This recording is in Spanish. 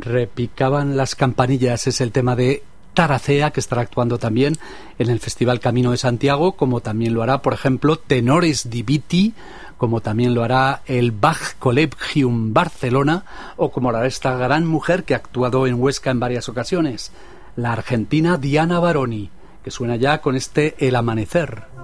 Repicaban las campanillas es el tema de Taracea, que estará actuando también en el Festival Camino de Santiago, como también lo hará, por ejemplo, Tenores Diviti, como también lo hará el Bach Collegium Barcelona, o como lo hará esta gran mujer que ha actuado en Huesca en varias ocasiones, la argentina Diana Baroni, que suena ya con este El Amanecer.